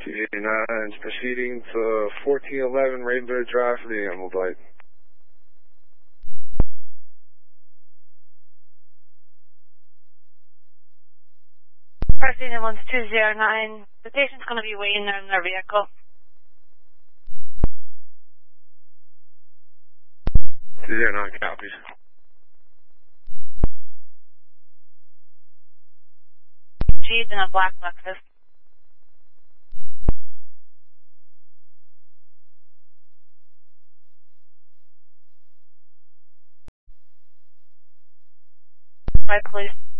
289 proceeding to 1411 Rainbow Drive for the animal bite. Proceeding 1209, the patient's going to be waiting in their vehicle. 209 copies. Jeep in a black Lexus. By police.